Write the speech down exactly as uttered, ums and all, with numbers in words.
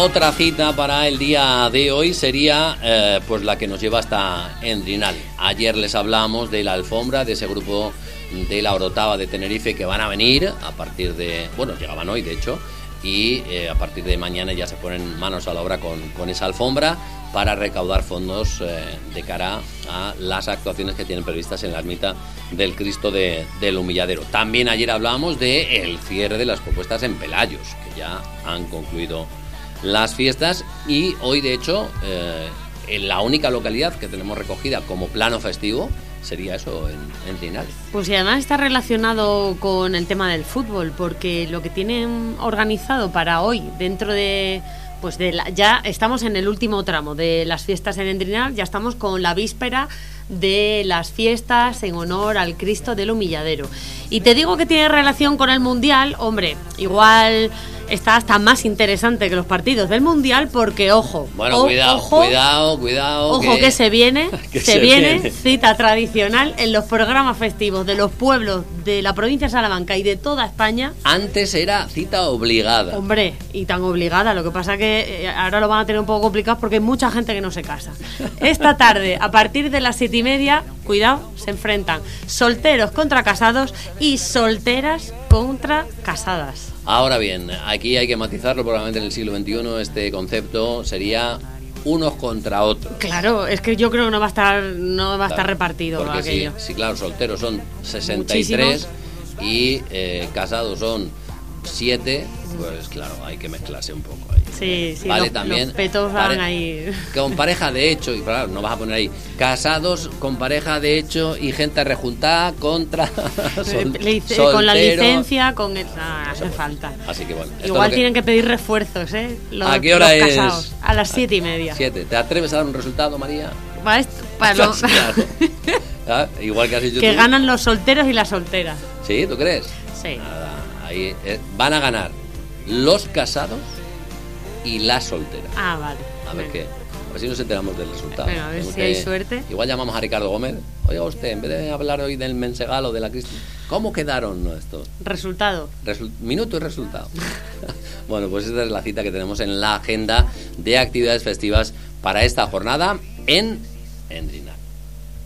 Otra cita para el día de hoy sería eh, pues la que nos lleva hasta Endrinal. Ayer les hablamos de la alfombra, de ese grupo de la Orotava de Tenerife que van a venir a partir de... Bueno, llegaban hoy de hecho, y eh, a partir de mañana ya se ponen manos a la obra con, con esa alfombra para recaudar fondos eh, de cara a las actuaciones que tienen previstas en la ermita del Cristo de, del Humilladero. También ayer hablábamos del cierre de las propuestas en Pelayos, que ya han concluido las fiestas, y hoy de hecho eh, en la única localidad que tenemos recogida como plano festivo sería eso, en, en Trinal. Pues y además está relacionado con el tema del fútbol, porque lo que tienen organizado para hoy, dentro de... Pues de la, ya estamos en el último tramo de las fiestas en Endrinal, ya estamos con la víspera de las fiestas en honor al Cristo del Humilladero. Y te digo que tiene relación con el Mundial, hombre, igual está hasta más interesante que los partidos del Mundial, porque ojo, bueno, o, cuidado, ojo, cuidado, cuidado, ojo que, que se viene, que se, se viene, viene cita tradicional en los programas festivos de los pueblos de la provincia de Salamanca y de toda España. Antes era cita obligada. Hombre, y tan obligada, lo que pasa que eh, ahora lo van a tener un poco complicado porque hay mucha gente que no se casa. Esta tarde, a partir de las siete y media, cuidado, se enfrentan solteros contra casados y solteras contra casadas. Ahora bien, aquí hay que matizarlo, probablemente en el siglo veintiuno este concepto sería unos contra otros. Claro, es que yo creo que no va a estar no va a Claro, estar repartido porque aquello. Sí, sí, claro, solteros son sesenta y tres. Muchísimos. Y eh, casados son siete, pues claro, hay que mezclarse un poco ahí. Sí, sí, vale, los, también los petos van pare- ahí. Con pareja de hecho, y claro, no vas a poner ahí casados con pareja de hecho y gente rejuntada contra sol, Lic- con la licencia, con el, ah, hace pues, falta. Así que bueno. Igual que... tienen que pedir refuerzos, ¿eh? Los, ¿A qué hora los es? Casados. A las siete y media. Siete. ¿Te atreves a dar un resultado, María? Va esto, para lo... ¿Ah? Igual que has dicho que tú. ganan los solteros y las solteras. ¿Sí? ¿Tú crees? Sí. Nada, ahí eh, van a ganar los casados y las solteras. Ah, vale. A ver Venga. qué. A ver si nos enteramos del resultado. Venga, a ver Tengo si que... hay suerte. Igual llamamos a Ricardo Gómez. Oiga usted, en vez de hablar hoy del Mensegal o de la Cristo, ¿cómo quedaron estos? Resultado. Resul... Minuto y resultado. Bueno, pues esta es la cita que tenemos en la agenda de actividades festivas para esta jornada en Endrinal.